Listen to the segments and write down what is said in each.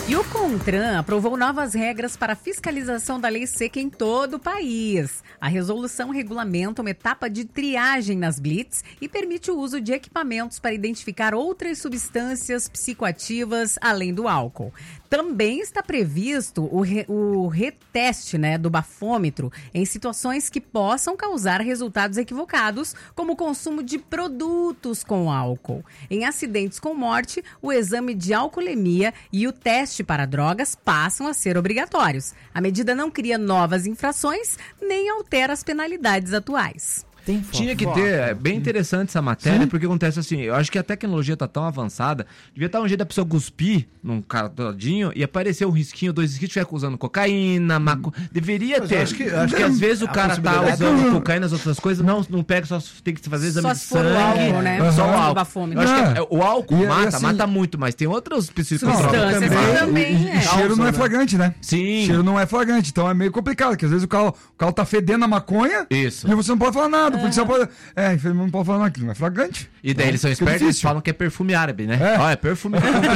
E o CONTRAN aprovou novas regras para a fiscalização da lei seca em todo o país. A resolução regulamenta uma etapa de triagem nas blitz e permite o uso de equipamentos para identificar outras substâncias psicoativas além do álcool. Também está previsto o reteste, do bafômetro em situações que possam causar resultados equivocados, como o consumo de produtos com álcool. Em acidentes com morte, o exame de alcoolemia e o teste para drogas passam a ser obrigatórios. A medida não cria novas infrações nem altera as penalidades atuais. Tinha que ter, é bem interessante essa matéria, porque acontece assim, eu acho que a tecnologia tá tão avançada, devia estar um jeito da pessoa cuspir num cartãozinho e aparecer um risquinho, 2 risquinhos, estiver usando cocaína, deveria ter. Acho que às vezes o cara tá usando cocaína, as outras coisas, não pega, só tem que fazer exame de sangue. Só o álcool, né? Só o álcool. Eu acho que o álcool mata muito, mas tem outros psicotrópicos também. E cheiro não é flagrante, né? Sim. Cheiro não é flagrante, então é meio complicado, porque às vezes o carro tá fedendo a maconha e você não pode falar nada. O policial pode... infelizmente não pode falar aquilo, não é flagrante. E daí eles são espertos, eles falam que é perfume árabe, né? É perfume árabe.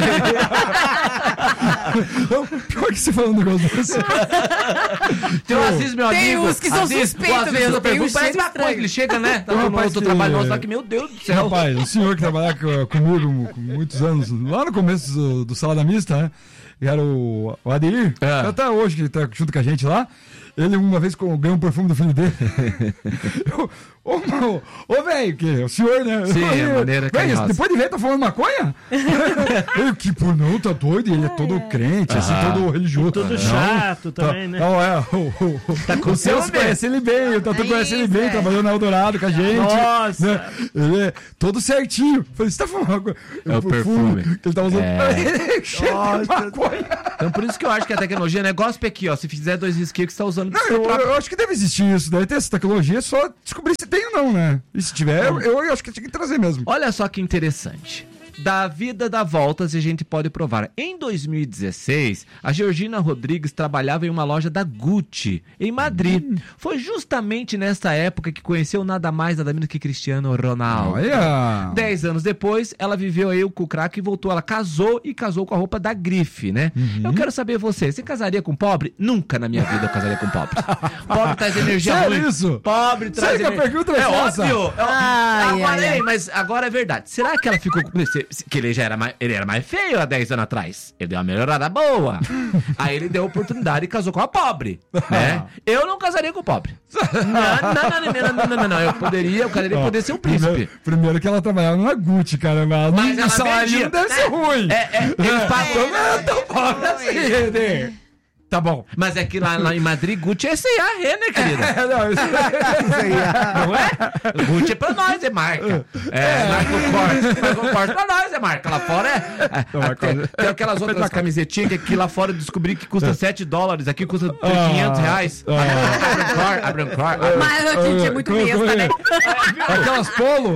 Pior que você falou um negócio desse. Tem o Aziz, meu amigo. Tem uns que são suspeitos mesmo. Parece maconha, ele chega, né? Tá no outro trabalho nosso lá que, meu Deus do céu. Rapaz, o senhor que trabalhava comigo com muitos anos, lá no começo do Salada Mista, né? E era o Adeir, até hoje que ele tá junto com a gente lá. Ele uma vez ganhou um perfume do filho dele. Ô, velho, que é o senhor, né? Sim, a maneira que velho, depois de ver, tá falando maconha? Ele, tipo, não, tá doido, ele é todo crente, assim, todo religioso. Todo chato também, né? Não, tá com Você conhece ele bem, o Tatu conhece ele bem, trabalhou na Eldorado com a gente. Nossa! Né? Ele é todo certinho. Falei, você tá falando maconha? É o perfume. Que ele tá usando. Cheio de maconha. Então por isso que eu acho que a tecnologia é negócio aqui, ó. Se fizer 2 risquinhos que você tá usando... Não, eu acho que deve existir isso, deve ter essa tecnologia, é só descobrir se tem ou não, né? E se tiver, eu acho que tinha que trazer mesmo. Olha só que interessante. Da vida dá voltas e a gente pode provar. Em 2016, a Georgina Rodrigues trabalhava em uma loja da Gucci, em Madrid. Foi justamente nessa época que conheceu nada mais, nada menos que Cristiano Ronaldo. Olha! 10 anos depois, ela viveu aí com o craque e voltou. Ela casou com a roupa da grife, né? Eu quero saber você casaria com pobre? Nunca na minha vida eu casaria com pobre. Pobre traz energia ruim. Isso? Pobre traz energia. Que a pergunta é óbvio. Mas agora é verdade. Será que ela ficou com... Que ele era mais feio há 10 anos atrás. Ele deu uma melhorada boa. Aí ele deu oportunidade e casou com a pobre, né? Eu não casaria com o pobre. Não. Eu poderia ser um príncipe. Primeiro que ela trabalhava na Gucci, caramba. Mas ela salário não deve ser ruim. Eles passam... Não é tão pobre assim, Tá bom. Mas é que lá em Madrid, Gucci é C&A, né, querida? Não é? Gucci é pra nós, é marca. Marca o corte pra nós, é marca. Lá fora tem aquelas outras camisetinhas que aqui lá fora eu descobri que custa $7, aqui custa R$500. A Brancor. Mas a gente é muito besta, né? Aquelas polo.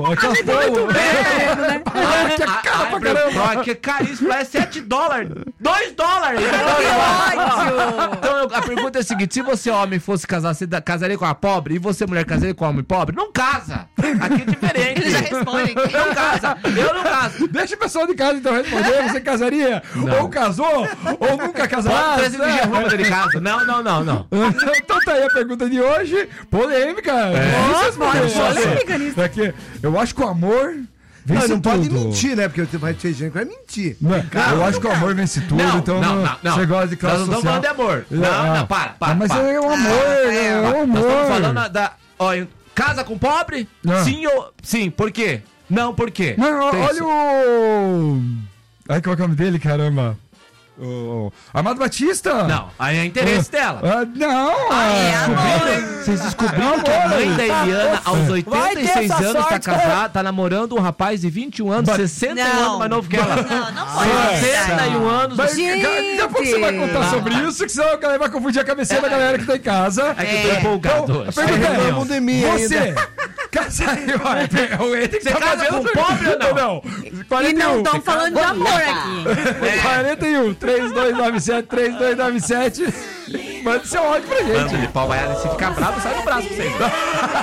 A Brancor, que é caríssimo, lá é $7. $2. Que ódio! Então a pergunta é a seguinte: se você homem fosse casar, você casaria com uma pobre? E você mulher casaria com um homem pobre? Não casa! Aqui é diferente. Eles já respondem. Não casa. Eu não caso. Deixa o pessoal de casa então responder. Você casaria? Não. Ou casou? Ou nunca casará? Traz energia ruim dele casa. Não. Então tá aí a pergunta de hoje. Polêmica. Polêmica nisso. Aqui, eu acho que o amor... Não pode mentir, né? Porque vai ter gente que vai mentir. Eu acho que o amor vence tudo, então você gosta de classe social. Nós não estamos falando de amor. Não, para. Mas é o amor, é o amor. Nós estamos falando da... casa com pobre? Sim, por quê? Não, por quê? Olha o... Ai, qual é o nome dele, caramba? Amado Batista? Não, aí é interesse dela. Vocês descobriram que a mãe da Eliana, aos 86 anos, tá casada, tá namorando um rapaz de 21 anos, 61 anos mais novo que ela. Não pode. 61 anos. Daqui a pouco você vai contar sobre isso, que senão a galera vai confundir a cabecinha da galera que tá em casa. É que eu tô empolgado hoje. Você casaria... Você casa com pobre ou não? E não estão falando de amor aqui. 41 3297 manda seu áudio pra gente. Bando de pau vaiado, se ficar bravo, sai do braço pra você.